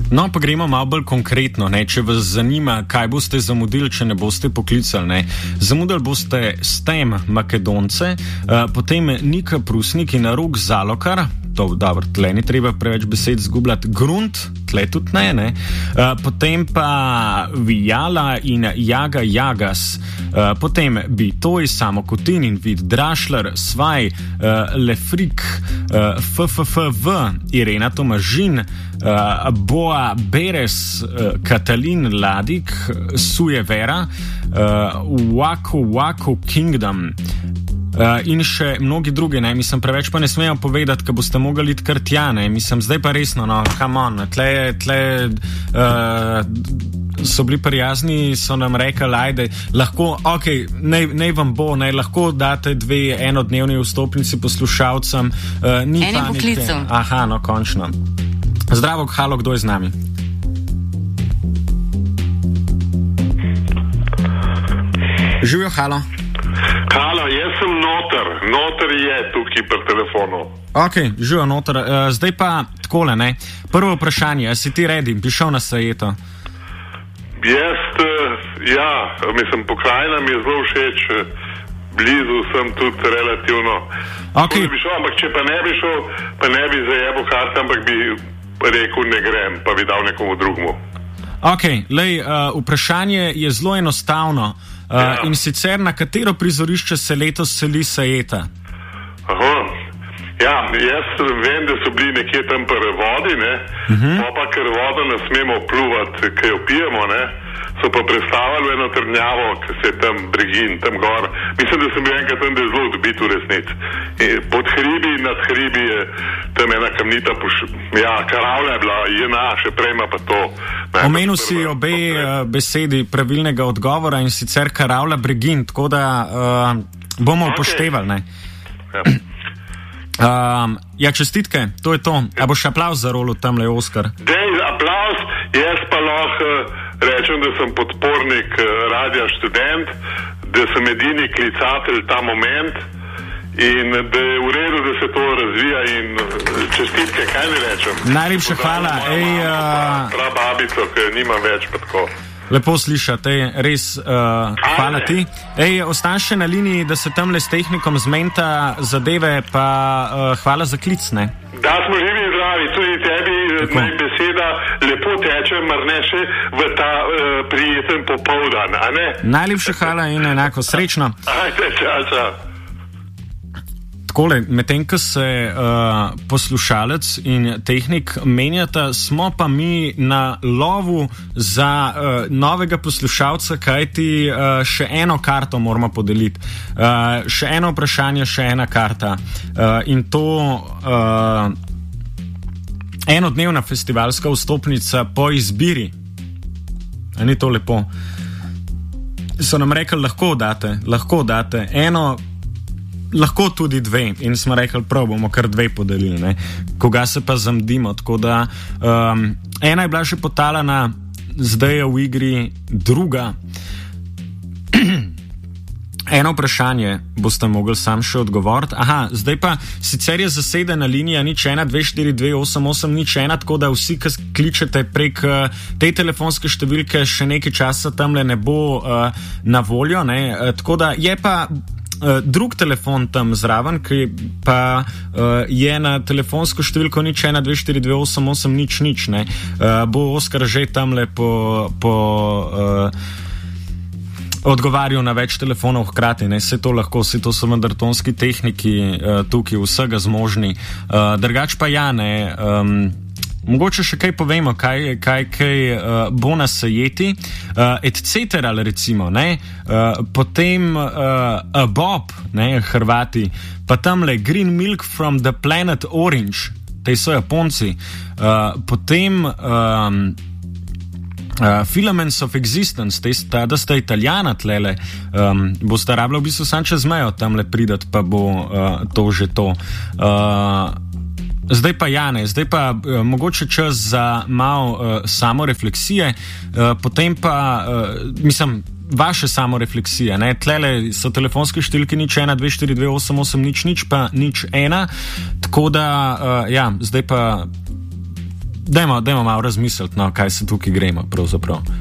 No, pa gremo malo bolj konkretno, ne? Če vas zanima, kaj boste zamudili, če ne boste poklicali. Ne? Zamudili boste STEM Makedonce, potem Nika Prusnik in Rok Zalokar, dobro, tle ni treba preveč besed zgubljati, Grunt, tle tudi ne? Potem pa Vijala in Jaga Jagas, potem Bitoj, Samo Kutin in Vid Drašler, Svaj, Lefrik, FFFV, Irena Tomažin, Boa Beres, Katalin Ladik, Suje Vera, Waku Kingdom in še mnogi drugi, ne, mislim, preveč pa ne smemo povedati, ker boste mogli iti kar tja, ne, mislim, zdaj pa resno, no, come on, tle so bili prijazni, so nam rekli, ajde, lahko, nej vam bo, ne, lahko date 2 enodnevni vstopnici poslušalcem, ni enim poklicem. Aha, no, končno. Zdravo, halo, kdo je z nami? Živijo, halo. Halo, jaz sem noter je tukaj pri telefonu. Ok, živijo noter. Zdaj pa takole, ne. Prvo vprašanje, a si ti ready, bi šel na Sajeto? Jaz, mislim, pokrajina mi je zelo všeč, blizu sem tudi relativno. Ok. Bi šel, ampak če pa ne bi šel, pa ne bi zajebil karte, ampak bi rekel ne grem, pa bi dal nekomu drugmu. Ok, vprašanje je zelo enostavno. In sicer na katero prizorišče se letos seli Sajeta? Aha, jaz vem, da so bili nekje tam pri vodi, ne, pa ker vodo ne smemo pluvati, ker jo pijemo, ne, so pa predstavili eno trdnjavo, ki se je tam Bregin, tam gor. Mislim, da sem bil enkrat tam, da je zelo odbit v resnici. Pod hribi in nad hribi je tam ena kamnita karavlja je bila, še prej ima pa to. Omenil si obe besedi pravilnega odgovora, in sicer karavlja Bregin, tako da bomo upoštevali, ne. Čestitke, to je to. A boš aplavz za rolo tamle, Oskar? Dej, aplavz, jaz pa lahko rečem, da sem podpornik Radia Študent, da sem edini klicatelj ta moment in da je v redu, da se to razvija in čestitke, kaj ne rečem? Najlepša hvala. Prababico, ker nimam več pa tako. Lepo slišati, res hvala ti. Ostaň še na liniji, da se tamle s tehnikom zmenta zadeve, pa hvala za klic, ne? Da smo živi in zdravi, tudi tebi naj beseda lepo teče, mar ne še v ta prijeten popoldan, a ne? Najlepša hvala in enako srečno. Ajde, čau. Takole, medtem ko se poslušalec in tehnik menjata, smo pa mi na lovu za novega poslušalca, kajti še eno karto moramo podeliti. Še eno vprašanje, še ena karta. In to enodnevna festivalska vstopnica po izbiri. A ni to lepo? So nam rekli, lahko date eno, lahko tudi 2, in smo rekli, prav bomo kar 2 podelili, ne? Koga se pa zamdimo, tako da ena je bila še potalana, zdaj je v igri druga. Eno vprašanje boste mogli sam še odgovoriti. Aha, zdaj pa sicer je zasedena linija 0124288001, tako da vsi, ki kličete prek te telefonske številke, še nekaj časa tamle ne bo na voljo, ne? Tako da je pa drug telefon tam zraven, ki pa je na telefonsko številko 0124288000, ne? Bo Oskar že tamle po odgovarjal na več telefonov hkrati, ne, se to lahko, se to so vendar tonski tehniki tukaj vsega zmožni. Drugač pa ja, ne, mogoče še kaj povemo, kaj bo na Sajeti, etc. recimo, ne, potem Bob, ne, Hrvati, pa tamle Green Milk from the Planet Orange, te so Japonci, potem Filaments of Existence, da sta Italijana tlele, boste rabila v bistvu sam čez mejo tamle pridati, pa bo to že to. Zdaj pa Jane, zdaj pa mogoče čas za malo samorefleksije, potem pa, mislim, vaše samorefleksije, ne, tlele so telefonske številke 0124288000 pa 01, tako da, ja, zdaj pa Dajmo malo razmisliti, no, kaj se tukaj gremo pravzaprav.